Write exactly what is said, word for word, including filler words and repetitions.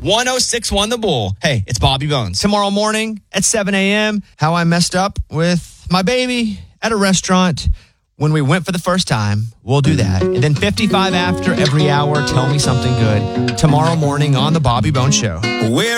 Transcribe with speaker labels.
Speaker 1: one oh six one The Bull. Hey, it's Bobby Bones. Tomorrow morning at seven a.m., how I messed up with my baby at a restaurant when we went for the first time. We'll do that. And then fifty-five after every hour, tell me something good. Tomorrow morning on The Bobby Bones Show.
Speaker 2: Where